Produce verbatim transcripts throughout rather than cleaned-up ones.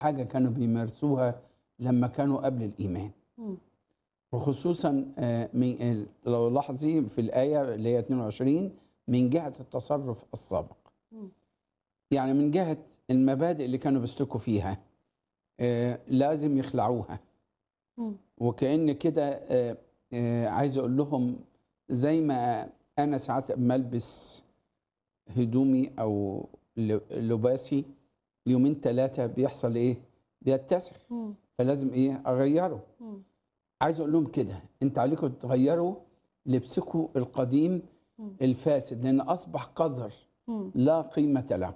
حاجة كانوا بيمارسوها لما كانوا قبل الإيمان. إمم. وخصوصا آه، من ال- لو لاحظي في الآية اللي هي اتنين وعشرين من جهة التصرف السابق، إمم. يعني من جهة المبادئ اللي كانوا بيسلكوا فيها آه، لازم يخلعوها. إمم. وكأن كده آه، آه، عايز أقول لهم زي ما أنا ساعات أما ألبس هدومي أو ل- لباسي يومين ثلاثة بيحصل إيه؟ بيتسخ، إمم. فلازم إيه؟ أغيره. إمم. عايز أقول لهم كده أنت عليكم تغيروا لبسكم القديم إمم. الفاسد، لأن أصبح قذر إمم. لا قيمة له.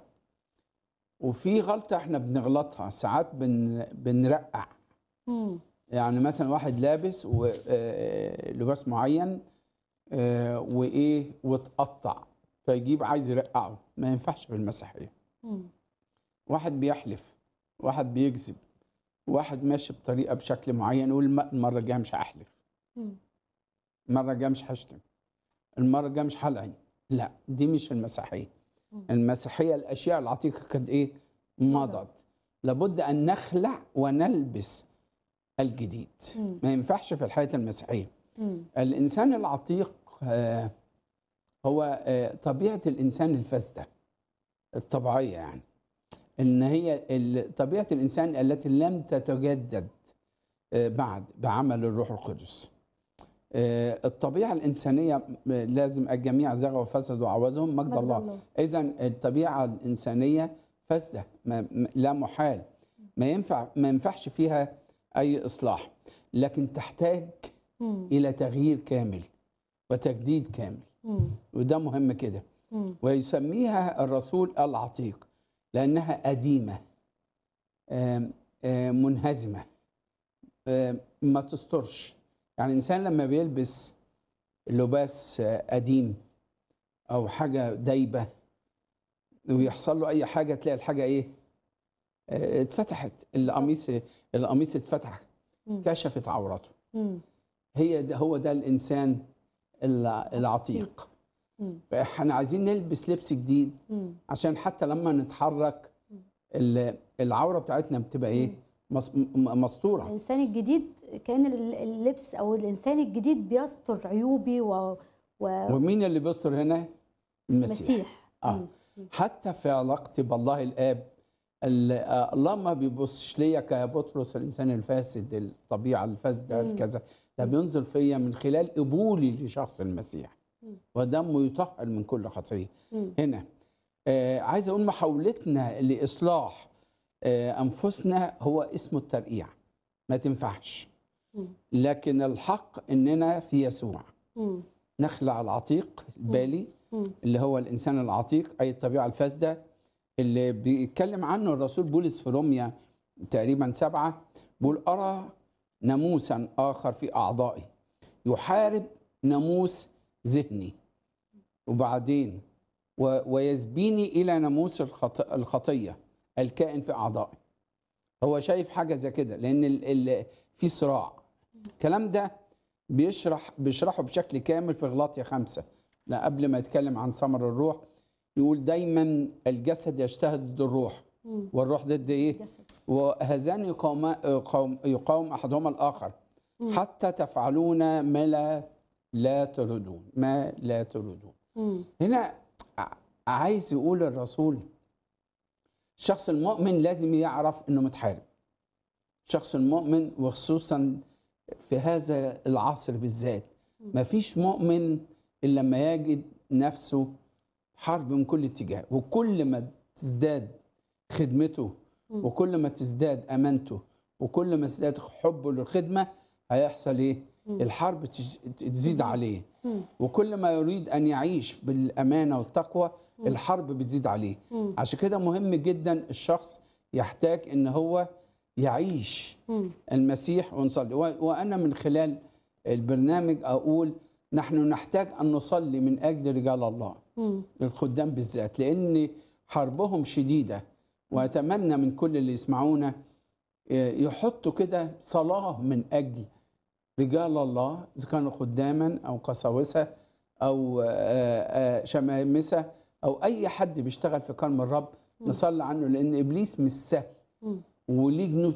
وفي غلطة إحنا بنغلطها ساعات، بن بنرقع. إمم. يعني مثلا واحد لابس و- آه، لباس معين آه، وايه وتقطع، فيجيب عايز يرقعه. ما ينفعش في المسيحيه. إمم. واحد بيحلف، واحد بيكذب، واحد ماشي بطريقه بشكل معين يقول الم- المره الجايه مش هحلف، إمم. المره الجايه مش هشتم، المره الجايه مش هلعن. لا، دي مش المسيحيه. إمم. المسيحيه الاشياء العتيقه قد ايه؟ مضت. لابد ان نخلع ونلبس الجديد. إمم. ما ينفعش في الحياه المسيحيه. إمم. الإنسان العتيق آه، هو آه، طبيعة الإنسان الفاسدة الطبيعية، يعني إن هي ال- طبيعة الإنسان التي لم تتجدد آه، بعد بعمل الروح القدس. آه، الطبيعة الإنسانية آه، لازم الجميع زغوا وفسدوا وعوزهم مجد مجد الله. الله. إذن الطبيعة الإنسانية فاسدة، ما- م- لا محال، ما ينفع ما ينفعش فيها أي إصلاح، لكن تحتاج إمم. إلى تغيير كامل وتجديد كامل. إمم. وده مهم كده. إمم. ويسميها الرسول العتيق لأنها قديمة، آم، آم، منهزمة، آم، ما تسترش. يعني الإنسان لما بيلبس لباس آه، قديم أو حاجة دايبة ويحصل له أي حاجة تلاقي الحاجة إيه؟ آه، اتفتحت. القميص القميص اتفتح، إمم. كشفت عورته. إمم. هي ده هو ده الإنسان الع- العتيق. إمم. فاحنا عايزين نلبس لبس جديد إمم. عشان حتى لما نتحرك ال- العوره بتاعتنا بتبقى ايه؟ مس- م- مستوره. الإنسان الجديد كأن ال اللبس أو الإنسان الجديد بيستر عيوبي و و ومين اللي بيستر هنا؟ المسيح. مسيح. اه إمم. إمم. حتى في علاقتي بالله الاب، ال- آه، الله ما بيبصش ليا كبطرس الانسان الفاسد الطبيعه الفاسده مم. الكذا، لا، بينظر فيا من خلال قبولي لشخص المسيح مم. ودمه يطهر من كل خطيه. إمم. هنا آه عايز اقول محاولتنا لاصلاح آه انفسنا هو اسمه الترقيع. ما تنفعش. إمم. لكن الحق اننا في يسوع إمم. نخلع العتيق البالي إمم. اللي هو الانسان العتيق، اي الطبيعه الفاسده اللي بيتكلم عنه الرسول بولس في روميا تقريبا سبعه، بيقول ارى ناموسا اخر في اعضائي يحارب ناموس ذهني، وبعدين و- ويسبيني الى ناموس الخط- الخطيه الكائن في اعضائي. هو شايف حاجه زي كده لان ال ال في صراع. الكلام ده بيشرح بيشرحه بشكل كامل في غلاطيا خمسة. لا، قبل ما يتكلم عن ثمر الروح يقول دايما الجسد يجتهد ضد الروح، إمم. والروح ضد ايه؟ جسد. وهذان يقاوم يقاوم, يقاوم احدهما الاخر إمم. حتى تفعلون ما لا لا تريدون ما لا تريدون. إمم. هنا ع- عايز يقول الرسول الشخص المؤمن لازم يعرف انه متحارب. الشخص المؤمن وخصوصا في هذا العصر بالذات، ما فيش مؤمن الا لما يجد نفسه حرب من كل اتجاه. وكل ما تزداد خدمته مم. وكل ما تزداد امانته وكل ما تزداد حبه للخدمه هيحصل ايه؟ مم. الحرب تج- تزيد عليه. إمم. وكل ما يريد ان يعيش بالامانه والتقوى مم. الحرب بتزيد عليه. إمم. عشان كده مهم جدا الشخص يحتاج ان هو يعيش إمم. المسيح ونصلي. و- وانا من خلال البرنامج اقول نحن نحتاج ان نصلي من اجل رجال الله إمم. الخدام بالذات، لان حربهم شديده. واتمنى من كل اللي يسمعونا يحطوا كده صلاه من اجل رجال الله، اذا كانوا خداما او قساوسه او آه، آه، شمامسه او اي حد بيشتغل في كرم الرب. نصلي عنه لان ابليس مش سهل. إمم. وليه جنود